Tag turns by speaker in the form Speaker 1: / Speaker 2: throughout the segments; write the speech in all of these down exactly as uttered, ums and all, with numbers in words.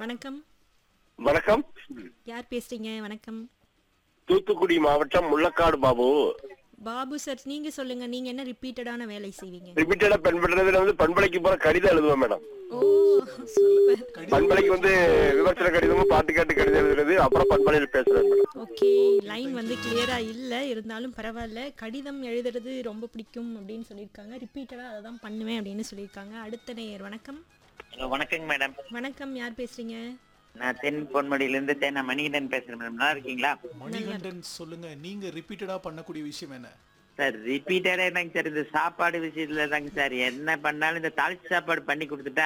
Speaker 1: வணக்கம்.
Speaker 2: வணக்கம்.
Speaker 1: யார் பேசுறீங்க? வணக்கம்.
Speaker 2: தூத்துக்குடி மாவட்டம் முள்ளக்காடு பாபு.
Speaker 1: பாபு சார், நீங்க சொல்லுங்க. நீங்க என்ன ரிப்பீட்டடான வேலை செய்வீங்க?
Speaker 2: ரிப்பீட்டடா பண்படுறதுல வந்து பண்பலைக்கு போற கடிதம் எழுதுவேன் மேடம்.
Speaker 1: ஓ, சூப்பர்.
Speaker 2: பண்பலைக்கு வந்து விமர்சன கடிதமும் பாட்டு கேட்டு கடிதம் எழுதுறது, அப்புறம் பண்பலையில் பேசுறேன் மேடம்.
Speaker 1: ஓகே, லைன் வந்து கிளியரா இல்ல, இருந்தாலும் பரவாயில்ல. கடிதம் எழுதுறது ரொம்ப பிடிக்கும் அப்படின்னு சொல்லியிருக்காங்க. ரிப்பீட்டடா அதை தான் பண்ணுவேன் அப்படின்னு சொல்லியிருக்காங்க. அடுத்த நேயர். வணக்கம்.
Speaker 3: ஹலோ, வணக்கங்க மேடம்.
Speaker 1: வணக்கம். யார் பேசுறீங்க?
Speaker 3: நான் தென் பொன்முடியில இருந்து தேனா மணிகண்டன் பேசுறேன் மேடம். நல்லா இருக்கீங்களா?
Speaker 4: மணிகண்டன் சொல்லுங்க, நீங்க ரிப்பீட்டடா பண்ணக்கூடிய விஷயம் என்ன?
Speaker 3: சார் ரிப்பீட்டடா என்னங்க சார், இந்த சாப்பாடு விஷயத்துல தாங்க சார். என்ன பண்ணாலும் இந்த தாளிச்சு சாப்பாடு பண்ணி கொடுத்துட்டா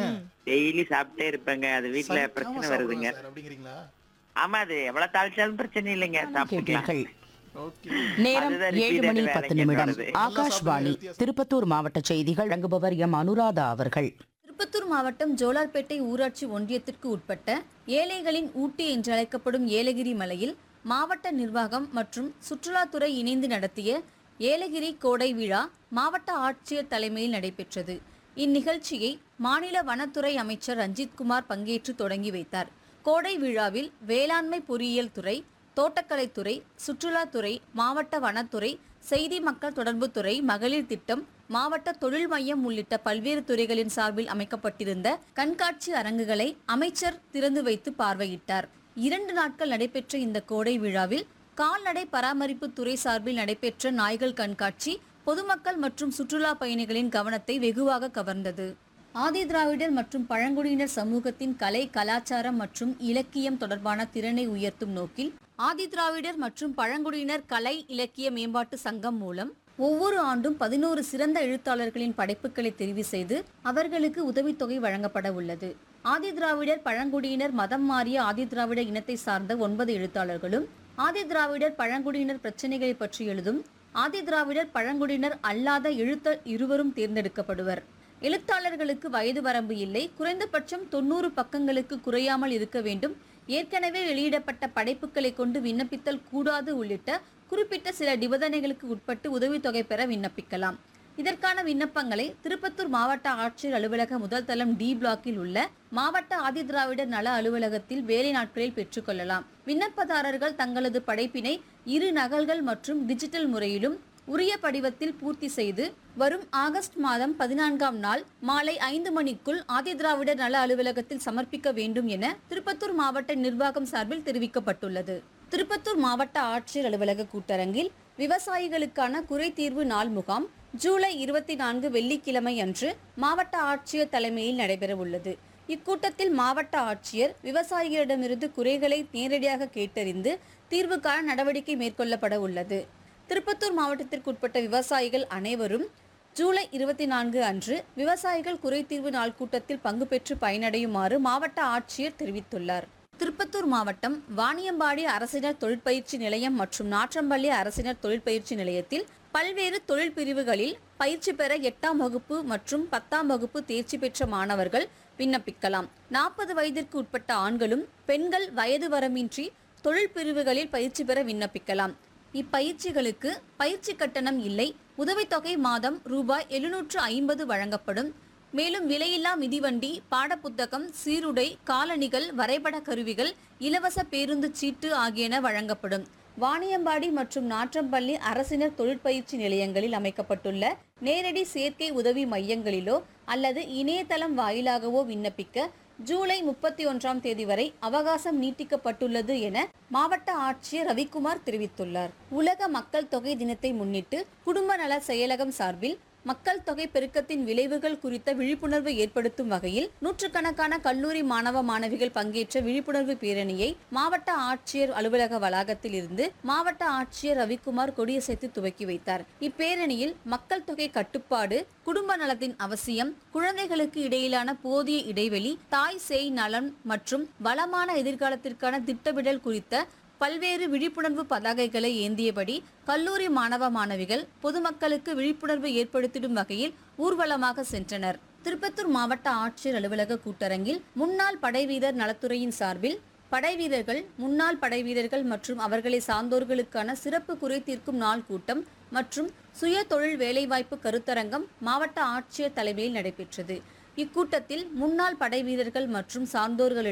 Speaker 3: டெய்லி சாப்பிட்டே இருப்பேங்க. அது வீட்டுல
Speaker 4: சமைக்காம
Speaker 3: பிரச்சனை வருதுங்க.
Speaker 4: சாப்பிடலாம் சார், அப்படிங்கிறீங்களா?
Speaker 3: ஆமா, அது எவ்வளவு தாளிச்சாலும் பிரச்சனை இல்லைங்க, சாப்பிட்டுக்கலாம்.
Speaker 5: கேட்டீர்கள்.
Speaker 4: ஓகே.
Speaker 5: நேரம்
Speaker 3: அதுதான்
Speaker 5: ஏழு
Speaker 3: repeated
Speaker 5: மணி
Speaker 3: வேலைங்க
Speaker 5: பத்து நிமிடம்.
Speaker 3: என்னோடது.
Speaker 5: ஆகாஷ்வாணி திருப்பத்தூர் மாவட்ட செய்திகள் வழங்குபவர் எம் அனுராதா அவர்கள்.
Speaker 6: திருப்பத்தூர் மாவட்டம் ஜோலார்பேட்டை ஊராட்சி ஒன்றியத்திற்கு உட்பட்ட ஏழைகளின் ஊட்டி என்றழைக்கப்படும் ஏலகிரி மலையில் மாவட்ட நிர்வாகம் மற்றும் சுற்றுலாத்துறை இணைந்து நடத்திய ஏலகிரி கோடை விழா மாவட்ட ஆட்சியர் தலைமையில் நடைபெற்றது. இந்நிகழ்ச்சியை மாநில வனத்துறை அமைச்சர் ரஞ்சித்குமார் பங்கேற்று தொடங்கி வைத்தார். கோடை விழாவில் வேளாண்மை பொறியியல் துறை, தோட்டக்கலைத்துறை, சுற்றுலாத்துறை, மாவட்ட வனத்துறை, செய்தி மக்கள் தொடர்புத்துறை, மகளிர் திட்டம், மாவட்ட தொழில் மையம் உள்ளிட்ட பல்வேறு துறைகளின் சார்பில் அமைக்கப்பட்டிருந்த கண்காட்சி அரங்குகளை அமைச்சர் திறந்து வைத்து பார்வையிட்டார். இரண்டு நாட்கள் நடைபெற்ற இந்த கோடை விழாவில் கால்நடை பராமரிப்பு துறை சார்பில் நடைபெற்ற நாய்கள் கண்காட்சி பொதுமக்கள் மற்றும் சுற்றுலா பயணிகளின் கவனத்தை வெகுவாக கவர்ந்தது. ஆதிதிராவிடர் மற்றும் பழங்குடியினர் சமூகத்தின் கலை, கலாச்சாரம் மற்றும் இலக்கியம் தொடர்பான திறனை உயர்த்தும் நோக்கில் ஆதிதிராவிடர் மற்றும் பழங்குடியினர் கலை இலக்கிய மேம்பாட்டு சங்கம் மூலம் ஒவ்வொரு ஆண்டும் பதினோரு சிறந்த எழுத்தாளர்களின் படைப்புகளை தெரிவு செய்து அவர்களுக்கு உதவித்தொகை வழங்கப்பட உள்ளது. ஆதிதிராவிடர் பழங்குடியினர் மதம் மாறிய ஆதிதிராவிட இனத்தை சார்ந்த ஒன்பது எழுத்தாளர்களும், ஆதிதிராவிடர் பழங்குடியினர் பிரச்சனைகளை பற்றி எழுதும் ஆதிதிராவிடர் பழங்குடியினர் அல்லாத எழுத்தர் இருவரும் தேர்ந்தெடுக்கப்படுவர். எழுத்தாளர்களுக்கு வயது வரம்பு இல்லை. குறைந்தபட்சம் தொண்ணூறு பக்கங்களுக்கு குறையாமல் இருக்க வேண்டும். ஏற்கனவே வெளியிடப்பட்ட படைப்புகளை கொண்டு விண்ணப்பித்தல் கூடாது உள்ளிட்ட குறிப்பிட்ட சில நிபந்தனைகளுக்கு உட்பட்டு உதவித்தொகை பெற விண்ணப்பிக்கலாம். இதற்கான விண்ணப்பங்களை திருப்பத்தூர் மாவட்ட ஆட்சியர் அலுவலக முதல் தளம் டி பிளாக்கில் உள்ள மாவட்ட ஆதிதிராவிடர் நல அலுவலகத்தில் வேலை நாட்களில் பெற்றுக்கொள்ளலாம். விண்ணப்பதாரர்கள் தங்களது படைப்பினை இரு நகல்கள் மற்றும் டிஜிட்டல் முறையிலும் உரிய படிவத்தில் பூர்த்தி செய்து வரும் ஆகஸ்ட் மாதம் பதினான்காம் நாள் மாலை ஐந்து மணிக்குள் ஆதிதிராவிடர் நல அலுவலகத்தில் சமர்ப்பிக்க வேண்டும் என திருப்பத்தூர் மாவட்ட நிர்வாகம் சார்பில் தெரிவிக்கப்பட்டுள்ளது. திருப்பத்தூர் மாவட்ட ஆட்சியர் அலுவலக கூட்டரங்கில் விவசாயிகளுக்கான குறை தீர்வு நாள் முகாம் ஜூலை இருபத்தி நான்கு வெள்ளிக்கிழமை அன்று மாவட்ட ஆட்சியர் தலைமையில் நடைபெற உள்ளது. இக்கூட்டத்தில் மாவட்ட ஆட்சியர் விவசாயிகளிடமிருந்து குறைகளை நேரடியாக கேட்டறிந்து தீர்வுக்கான நடவடிக்கை மேற்கொள்ளப்பட உள்ளது. திருப்பத்தூர் மாவட்டத்திற்குட்பட்ட விவசாயிகள் அனைவரும் ஜூலை இருபத்தி நான்கு அன்று விவசாயிகள் குறைதீர்வு நாள் கூட்டத்தில் பங்கு பெற்று பயனடையுமாறு மாவட்ட ஆட்சியர் தெரிவித்துள்ளார். திருப்பத்தூர் மாவட்டம் வாணியம்பாடி அரசினர் தொழிற்பயிற்சி நிலையம் மற்றும் நாற்றம்பள்ளி அரசினர் தொழிற்பயிற்சி நிலையத்தில் பல்வேறு தொழில் பிரிவுகளில் பயிற்சி பெற எட்டாம் வகுப்பு மற்றும் பத்தாம் வகுப்பு தேர்ச்சி பெற்ற மாணவர்கள் விண்ணப்பிக்கலாம். நாற்பது வயதிற்கு உட்பட்ட ஆண்களும் பெண்கள் வயது வரம்பின்றி தொழில் பிரிவுகளில் பயிற்சி பெற விண்ணப்பிக்கலாம். இப்பயிற்சிகளுக்கு பயிற்சி கட்டணம் இல்லை. உதவித்தொகை மாதம் ரூபாய் எழுநூற்று ஐம்பது வழங்கப்படும். மேலும் விலையில்லா மிதிவண்டி, பாடப்புத்தகம், சீருடை, காலணிகள், வரைபட கருவிகள், இலவச பேருந்து சீட்டு ஆகியன வழங்கப்படும். வாணியம்பாடி மற்றும் நாற்றம்பள்ளி அரசினர் தொழிற்பயிற்சி நிலையங்களில் அமைக்கப்பட்டுள்ள நேரடி சேர்க்கை உதவி மையங்களிலோ அல்லது இணையதளம் வாயிலாகவோ விண்ணப்பிக்க ஜூலை முப்பத்தி ஒன்றாம் தேதி வரை அவகாசம் நீட்டிக்கப்பட்டுள்ளது என மாவட்ட ஆட்சியர் ரவிக்குமார் தெரிவித்துள்ளார். உலக மக்கள் தொகை தினத்தை முன்னிட்டு குடும்ப நல செயலகம் சார்பில் மக்கள் தொகை பெருக்கத்தின் விளைவுகள் குறித்த விழிப்புணர்வு ஏற்படுத்தும் வகையில் நூற்றுக்கணக்கான கல்லூரி மாணவ மாணவிகள் பங்கேற்ற விழிப்புணர்வு பேரணியை மாவட்ட ஆட்சியர் அலுவலக வளாகத்தில் இருந்து மாவட்ட ஆட்சியர் ரவிக்குமார் கொடியசைத்து துவக்கி வைத்தார். இப்பேரணியில் மக்கள் தொகை கட்டுப்பாடு, குடும்ப நலத்தின் அவசியம், குழந்தைகளுக்கு இடையிலான போதிய இடைவெளி, தாய் சேய் நலன் மற்றும் வளமான எதிர்காலத்திற்கான திட்டமிடல் குறித்த பல்வேறு விழிப்புணர்வு பதாகைகளை ஏந்தியபடி கல்லூரி மாணவ மாணவிகள் பொதுமக்களுக்கு விழிப்புணர்வு ஏற்படுத்திடும் வகையில் ஊர்வலமாக சென்றனர். திருப்பத்தூர் மாவட்ட ஆட்சியர் அலுவலக கூட்டரங்கில் முன்னாள் படைவீரர் நலத்துறையின் சார்பில் படைவீரர்கள், முன்னாள் படைவீரர்கள் மற்றும் அவர்களை சார்ந்தோர்களுக்கான சிறப்பு குறை தீர்க்கும் நாள் கூட்டம் மற்றும் சுய தொழில் வேலைவாய்ப்பு கருத்தரங்கம் மாவட்ட ஆட்சியர் தலைமையில் நடைபெற்றது. இக்கூட்டத்தில் முன்னாள் படைவீரர்கள் மற்றும் சார்ந்தோர்களிடம்